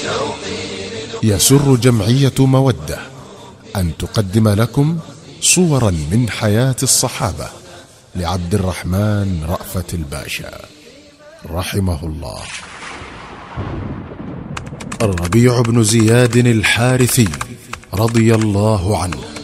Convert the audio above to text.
يسر جمعية مودة أن تقدم لكم صورا من حياة الصحابة لعبد الرحمن رأفت الباشا رحمه الله. الربيع بن زياد الحارثي رضي الله عنه